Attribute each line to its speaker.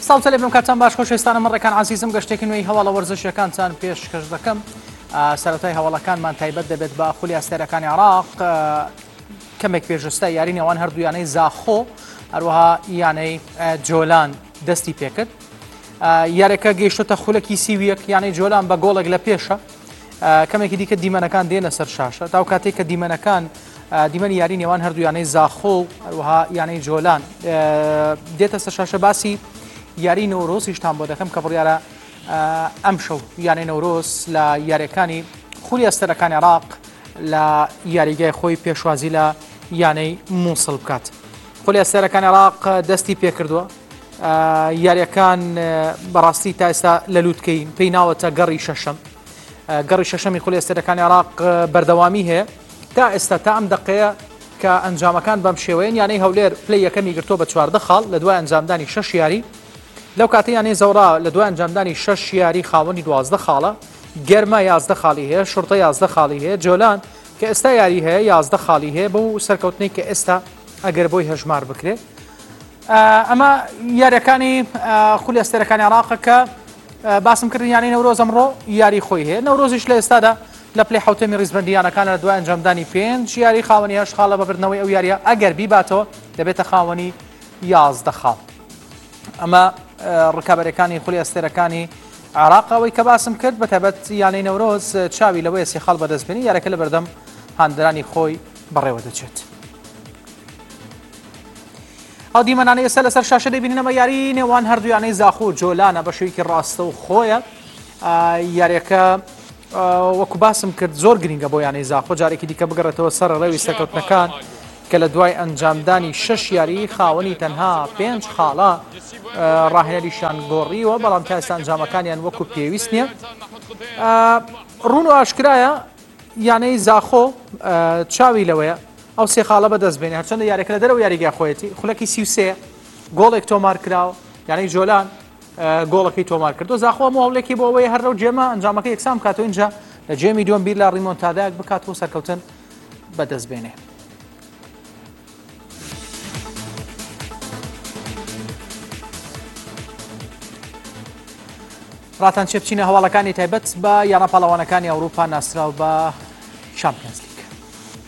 Speaker 1: ساڵ تەلێبم کاتان باش خۆشەویستانە مەڕێکان عزیزم گەشتێکی نوێی هەواڵە وەرزشیەکانتان پێشکەش دەکەم. سەرەتای هەواڵەکانمان تایبەت دەبێت بە خولی ئەستێرەکانی عێراق کەمێک پێشەستە یاری نێوان هەردوو یانەی زاخۆ هەروەها یانەی جۆلان دەستی پێکرد. یارێکە گەیشتۆتە خولەکی سیویەک یانەی جۆلان بە گۆڵێک لە پێشە. کەمێکی دیکە دیمەنەکان دێنە سەر شاشە تاو کاتێک کە دیمەنەکان دیمەنی یاری نێوان هەردوو یانەی زاخۆ هەروەها یانەی جۆلان دێتە سەر شاشە باسی یاری نەورۆزیشتان بۆ دەکەم کە بڕیارە ئەم شەو یانەی نەورۆز لە یاریەکانی خولی ئەستێرەکانی عێراق لە یاریگای خۆی پێشوازی لە یانەی مووسڵ بکات. خولی ئەستێرەکانی عێراق دەستی پێکردووە. یاریەکان بەڕاستی تا ئێستا لە لووتکەین پێی ناوەتە گەڕی شەشەم. گەڕی شەشەمی خولی ئەستێرەکانی عێراق بەردەوامی هەیە تا ئێستا تا ئەم دقەیە کە ئەنجامەکان بەم شێوەیەن یانەی هەولێر پلەی یەکەمی گرتۆ بە 14 خاڵ لە دوای ئەنجامدانی 6 یاری. لەو کاتە یانەی زەورا لە دوای ئەنجامدانی 6 یاری خاوەنی 12 خاڵە، گەرمە 11 خاڵی هەیە، شورتە 11 خاڵی هەیە، جۆلان کە ئێستا یاری هەیە 11 خاڵی هەیە بەو سەرکەوتنەی کە ئێستا ئەگەر بۆی هەژمار بکرێت. ئەمە یاریەکانی خولی ئەستێرەکانی عێراق کە باسم کردن یانەی نەورۆز ئەمڕۆ یاری خۆی هەیە. نەورۆزیش لە ئێستادا لە پلەی حوتەمی ڕیزبەندیانەکانە لە دوای ئەنجامدانی 5 یاری خاوەنی 8 خاڵە بەبردنەوەی ئەو یاریە ئەگەر بیباتەوە دەبێتە خاوەنی 11 خاڵ. ئەمە ڕکابەرەکانی خولی ئەستێرەکانی عێراق ئەوەی کە باسم کرد بەتایبەت یانەی نەورۆز چاوی لەوەیە 3 خاڵ بەدەستبێنی یارەکە لە بەردەم هاندرانی خۆی بەڕێوە دەچێت. ئەو دیمەنانە ئێستا لەسەر شاشە دەبینینەمە یاری نێوان هەردوو یانەی زاخۆ و جۆلانە بە شێوەیەکی ڕاستە و خۆیە. یاریەکە وەکو باسم کرد زۆر گرینگە بۆ یانەی زاخۆ جارێکی دیکە بگەڕێتەوە سەر ڕێوی سەرکەوتنەکان کە لە دوای ئەنجامدانی 6 یاری خاوەنی تەنها 5 خاڵە ڕاهێنەریشان گۆڕیوە بەڵام تا ئێستا ئەنجامەکانیان وەکو پێویست نییە. ڕوون و ئاشکرایە یانەی زاخۆ چاوی لەوەیە ئەو 3 خاڵە بەدەستبێنێ هەرچەندە یاریەکە لە دەرەوە یاریگای خۆیەتی خولەکی 33 گۆڵێک تۆمار کراوە یانەی جۆلان گۆڵەکەی تۆمار کردو زاخۆ هەڵێکی بۆ ئەوەی هەر لەو جێمە ئەنجامەکە یەکسان بکاتەوە اینجا لە جێمی دووەم بیر لە ڕیمۆنتادایەک بکاتەوە سەرکەوتن بەدەستبێنێ. ڕاتان چێ بچینە هەواڵەکانی تایبەت بە یانە پاڵەوانەکانی ئەوروپا ناسراو بە چامپیۆنز لیگ.